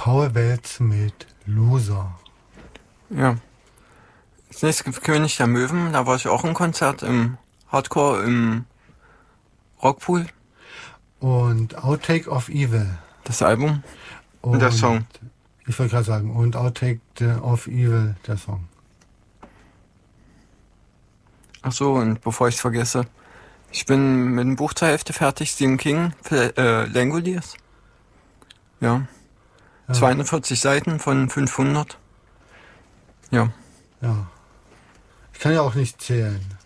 Kauerwelz mit Loser. Ja. Das nächste König der Möwen, da war ich auch im Konzert im Hardcore im Rockpool. Und Outtake of Evil. Das Album und der Song. Ich wollte gerade sagen, und Outtake of Evil, der Song. Ach so, und bevor ich es vergesse, ich bin mit dem Buch zur Hälfte fertig, Stephen King, Langoliers. Ja. 42 Seiten von 500. Ja. Ja. Ich kann ja auch nicht zählen.